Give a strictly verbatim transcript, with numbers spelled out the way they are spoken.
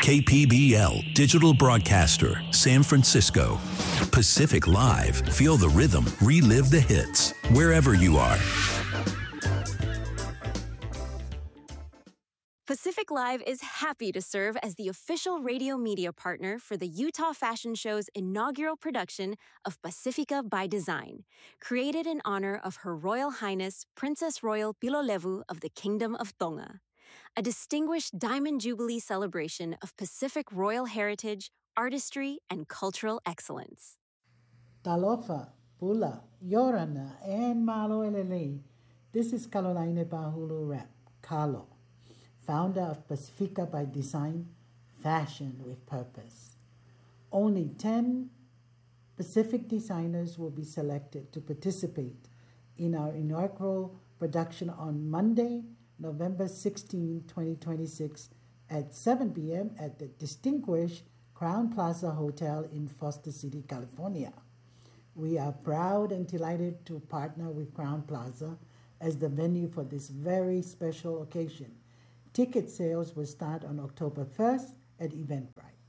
K P B L, digital broadcaster, San Francisco. Pacific Live, feel the rhythm, relive the hits, wherever you are. Pacific Live is happy to serve as the official radio media partner for the Utah Fashion Show's inaugural production of Pacifica by Design, created in honor of Her Royal Highness Princess Royal Pilolevu of the Kingdom of Tonga, a distinguished Diamond Jubilee celebration of Pacific royal heritage, artistry, and cultural excellence. Talofa, Pula, Yorana, and Malo Elele. This is Carolina Bahulu Rap, Carlo, founder of Pacifica by Design, fashion with purpose. Only ten Pacific designers will be selected to participate in our inaugural production on Monday, November sixteenth, twenty twenty-six at seven p.m. at the distinguished Crown Plaza Hotel in Foster City, California. We are proud and delighted to partner with Crown Plaza as the venue for this very special occasion. Ticket sales will start on October first at Eventbrite.